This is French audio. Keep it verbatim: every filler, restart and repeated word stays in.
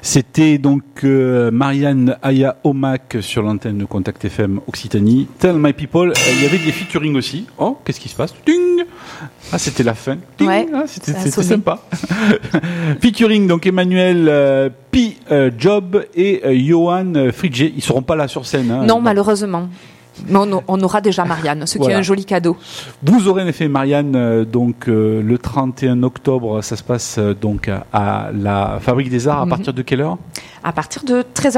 C'était donc euh, Marianne Aya Omak sur l'antenne de Contact F M Occitanie. Tell My People. Il euh, y avait des featuring aussi. Oh, qu'est-ce qui se passe? Ding. Ah, c'était la fin. Ding. Ouais, ah, c'était c'était sympa. Featuring donc Emmanuel euh, P. Euh, Job et euh, Johan Fridger. Ils seront pas là sur scène. Hein, non, donc. Malheureusement. Mais on, on aura déjà Marianne, ce qui voilà. est un joli cadeau. Vous aurez en effet Marianne euh, donc euh, le trente et un octobre. Ça se passe euh, donc à, à la Fabrique des Arts. À mm-hmm. partir de quelle heure? À partir de treize heures.